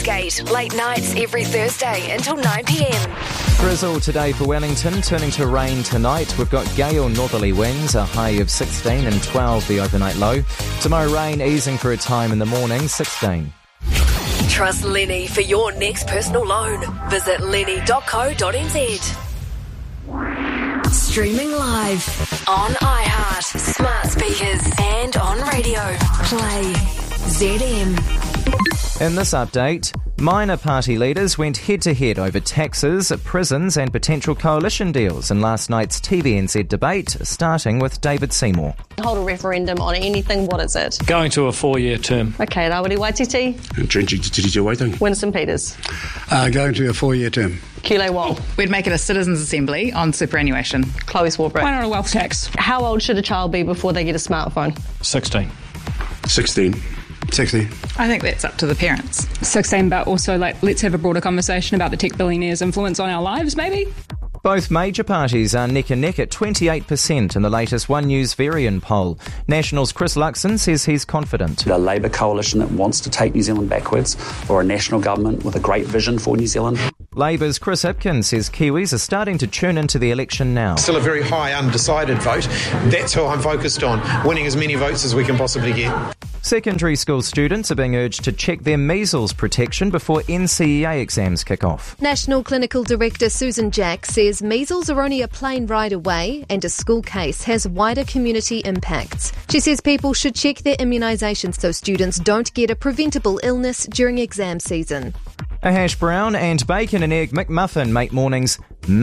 Gate, late nights every Thursday until 9 p.m. Drizzle today for Wellington, turning to rain tonight. We've got gale northerly winds, a high of 16 and 12 the overnight low. Tomorrow rain easing for a time in the morning, 16. Trust Lenny for your next personal loan. Visit lenny.co.nz. Streaming live on iHeart, smart speakers and on radio. Play ZM. In this update, minor party leaders went head-to-head over taxes, prisons and potential coalition deals in last night's TVNZ debate, starting with David Seymour. Hold a referendum on anything, what is it? Going to a 4-year term. Okay, Rawiri Waititi. Winston Peters. Going to a 4-year term. Kile Wong. We'd make it a citizens' assembly on superannuation. Chloe Swarbrick. Why not a wealth tax? How old should a child be before they get a smartphone? 16. 16. I think that's up to the parents. 16, but also let's have a broader conversation about the tech billionaires' influence on our lives, maybe? Both major parties are neck and neck at 28% in the latest One News Varian poll. National's Chris Luxon says he's confident. A Labour coalition that wants to take New Zealand backwards, or a national government with a great vision for New Zealand. Labour's Chris Hipkins says Kiwis are starting to tune into the election now. Still a very high undecided vote. That's who I'm focused on, winning as many votes as we can possibly get. Secondary school students are being urged to check their measles protection before NCEA exams kick off. National Clinical Director Susan Jack says measles are only a plane ride away and a school case has wider community impacts. She says people should check their immunisations so students don't get a preventable illness during exam season. A hash brown and bacon and egg McMuffin make mornings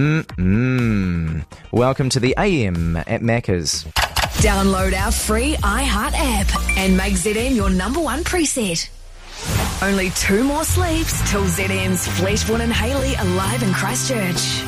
Welcome to the AM at Macca's. Download our free iHeart app and make ZM your number one preset. Only 2 more sleeps till ZM's Fletchbourne and Hayley are live in Christchurch.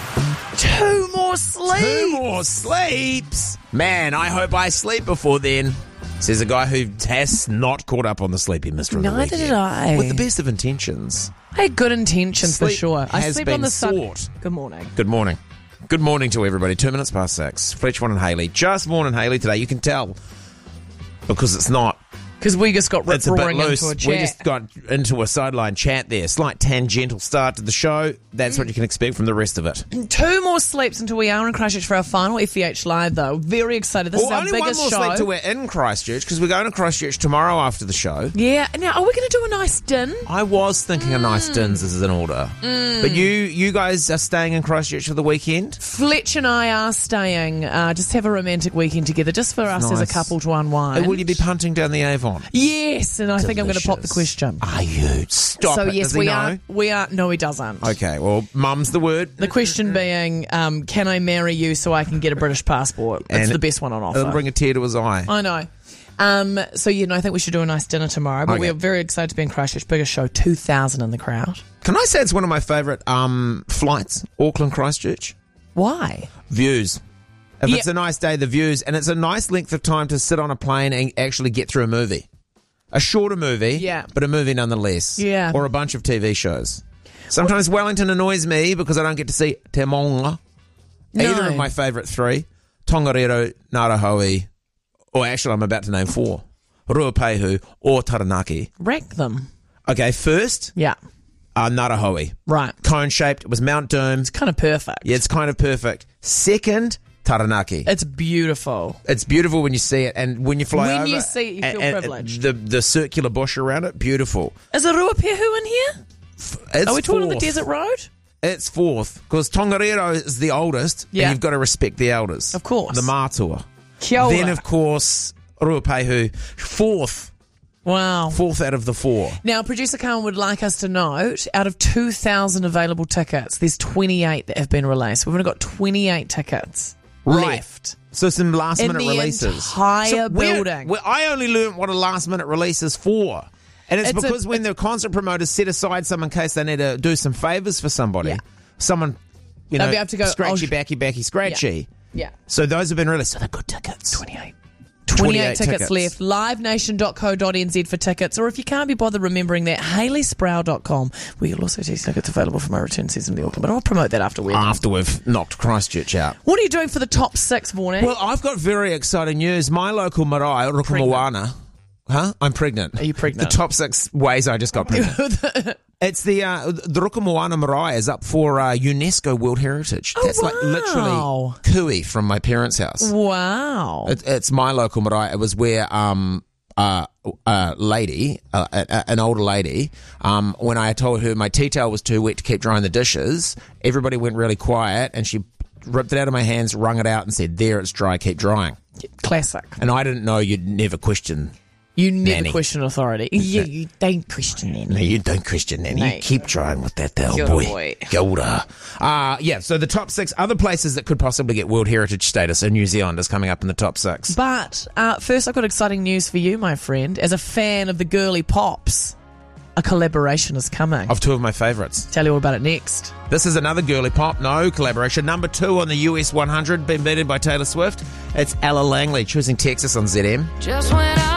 2 more sleeps? 2 more sleeps? Man, I hope I sleep before then. Says a guy who has not caught up on the sleepy mystery of the Neither weekend. did I. With the best of intentions. I had good intentions for sure. I has slept been on the sought. sun. Good morning. Good morning. Good morning to everybody. 2 minutes past 6. Fletchbourne and Hayley. Just Vaughan and Hayley today. You can tell because it's not. Because we just got It's a bit roaring loose. into a chat. We just got into a sideline chat there. Slight tangential start to the show. That's what you can expect from the rest of it. 2 more sleeps until we are in Christchurch for our final FEH Live, though. Very excited. This is our only biggest one more show. sleep till we're in Christchurch because we're going to Christchurch tomorrow after the show. Yeah. Now, are we going to do a nice din? I was thinking a nice dins is in order. But you guys are staying in Christchurch for the weekend? Fletch and I are staying. Just have a romantic weekend together, just for us as a Nice. couple to unwind. Will you be punting down the Avon? Yes, and I think I'm going to pop the question. Are you? Stop So it. yes, Does he we know? are. We are. No, he doesn't. Okay, well, mum's the word. The question being, can I marry you so I can get a British passport? It's And the best one on offer. It'll bring a tear to his eye. I know. So, I think we should do a nice dinner tomorrow. But Okay. we are very excited to be in Christchurch. Biggest show, 2,000 in the crowd. Can I say it's one of my favourite flights, Auckland Christchurch? Why? Views. If Yeah. it's a nice day, the views. And it's a nice length of time to sit on a plane and actually get through a movie. A shorter movie, Yeah. but a movie nonetheless. Yeah. Or a bunch of TV shows. Sometimes Wellington annoys me because I don't get to see Te Maunga. Either No. of my favourite 3. Tongariro, Ngārahoe, or actually I'm about to name 4. Ruapehu or Taranaki. Rank them. Okay, first, Yeah. Ngārahoe. Right. Cone-shaped. It was Mount Doom. It's kind of perfect. Yeah, it's kind of perfect. Second, Taranaki. It's beautiful. It's beautiful when you see it, and when you fly over. When you see it, you feel and privileged. The circular bush around it, beautiful. Is a Ruapehu in here? It's Are we talking on the fourth. desert road? It's 4th, because Tongariro is the oldest, Yeah. and you've got to respect the elders. Of course. The Mātua. Kia ora. Then, of course, Ruapehu, 4th. Wow. 4th out of the 4. Now, producer Carmen would like us to note, out of 2,000 available tickets, there's 28 that have been released. We've only got 28 tickets left. So some last In minute the releases. entire building. I only learned what a last minute release is for. And it's because when the concert promoters set aside some in case they need to do some favours for somebody. Yeah. Someone, They'll be able to go, scratchy, backy, scratchy. Yeah. So those have been released. So they're good tickets. 28 tickets left. Livenation.co.nz for tickets. Or if you can't be bothered remembering that, HayleySproul.com, where you'll also see tickets available for my return season in the Auckland. But I'll promote that after we've knocked Christchurch out. What are you doing for the top 6, Vaughan? Well, I've got very exciting news. My local marae, Rukumoana, Huh? I'm pregnant. Are you pregnant? The top 6 ways I just got pregnant. It's the Rukamoana Marae is up for UNESCO World Heritage. That's like literally kui from my parents' house. Wow. It's my local marae. It was where a lady, an older lady, when I told her my tea towel was too wet to keep drying the dishes, everybody went really quiet and she ripped it out of my hands, wrung it out and said, there, it's dry, keep drying. Classic. And I didn't know you'd never question You never Nanny. question authority. You don't question Nanny. No, you don't question Nanny. No. You keep trying with that there, Kia boy. ora. Kia ora. Yeah, so the top 6 other places that could possibly get World Heritage status in New Zealand is coming up in the top 6. But first, I've got exciting news for you, my friend. As a fan of the girly pops, a collaboration is coming. Of 2 of my favourites. Tell you all about it next. This is another girly pop, no collaboration. Number 2 on the US 100, been beaten by Taylor Swift. It's Ella Langley choosing Texas on ZM. Just when